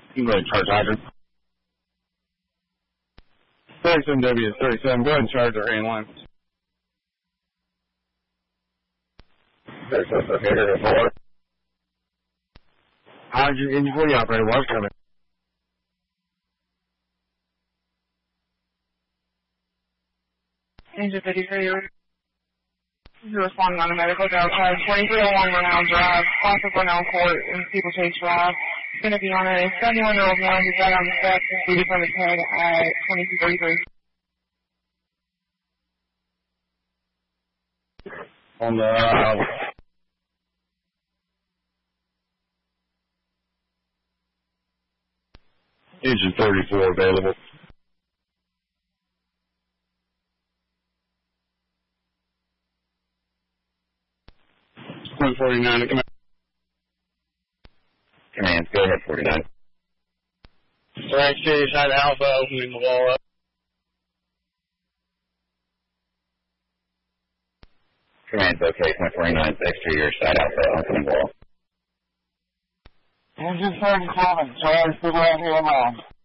You go ahead and charge hydrant. 37W 37, go ahead and charge our airline. 37 here to 4. Hydrant engine 40 operator, water coming. Engine 53, you're responding on a medical dog card. 2301 Renown Drive, off of Renown Court in People Chase Drive. It's going to be on a 71-year-old man who's right on the steps and bleeding from his head at 2233. On the engine 34 available. 149 to command. Command, go ahead, 49. Right, City side Alpha, opening the wall up. Command's okay, 149, exterior side Alpha, opening wall. Engine 37, charge for right here along.